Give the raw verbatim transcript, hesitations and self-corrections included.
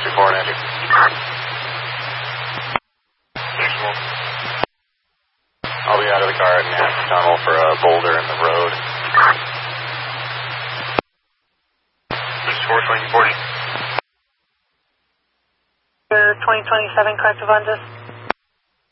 two four, Nancy. I'll be out of the car at Nance Tunnel for a boulder in the road. six four, twenty forty. twenty twenty-seven, correct, Avantis?